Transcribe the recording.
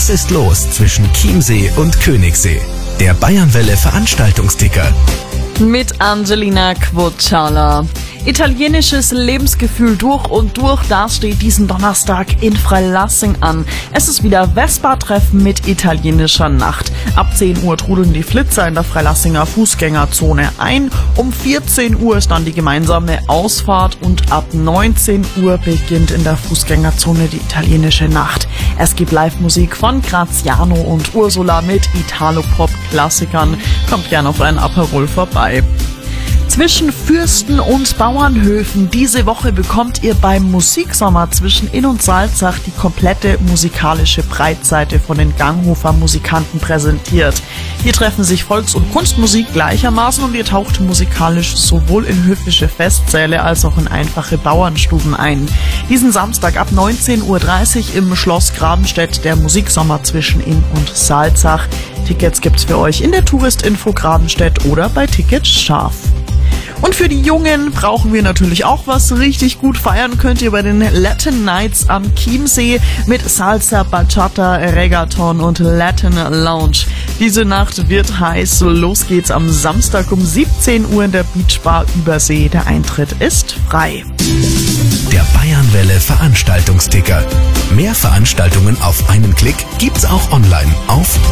Was ist los zwischen Chiemsee und Königssee? Der Bayernwelle Veranstaltungsticker. Mit Angelina Quocciala. Italienisches Lebensgefühl durch und durch, das steht diesen Donnerstag in Freilassing an. Es ist wieder Vespa-Treffen mit italienischer Nacht. Ab 10 Uhr trudeln die Flitzer in der Freilassinger Fußgängerzone ein. Um 14 Uhr ist dann die gemeinsame Ausfahrt und ab 19 Uhr beginnt in der Fußgängerzone die italienische Nacht. Es gibt Live-Musik von Graziano und Ursula mit Italo-Pop-Klassikern. Kommt gerne auf einen Aperol vorbei. Zwischen Fürsten und Bauernhöfen. Diese Woche bekommt ihr beim Musiksommer zwischen Inn und Salzach die komplette musikalische Breitseite von den Ganghofer Musikanten präsentiert. Hier treffen sich Volks- und Kunstmusik gleichermaßen und ihr taucht musikalisch sowohl in höfische Festsäle als auch in einfache Bauernstuben ein. Diesen Samstag ab 19:30 Uhr im Schloss Grabenstedt der Musiksommer zwischen Inn und Salzach. Tickets gibt's für euch in der Touristinfo Grabenstedt oder bei Tickets Scharf. Und für die Jungen brauchen wir natürlich auch was. Richtig gut feiern könnt ihr bei den Latin Nights am Chiemsee mit Salsa, Bachata, Reggaeton und Latin Lounge. Diese Nacht wird heiß. Los geht's am Samstag um 17 Uhr in der Beachbar Übersee. Der Eintritt ist frei. Der Bayernwelle Veranstaltungsticker. Mehr Veranstaltungen auf einen Klick gibt's auch online auf